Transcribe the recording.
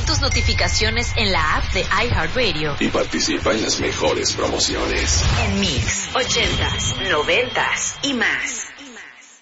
tus notificaciones en la app de iHeartRadio. Y participa en las mejores promociones. En Mix, 80s, 90s y más.